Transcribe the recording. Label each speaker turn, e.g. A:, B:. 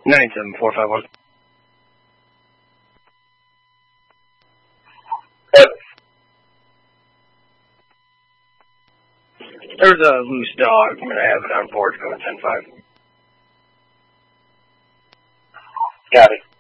A: 97451. There's a loose dog. I'm going to have it on board going 10-5.
B: Got it.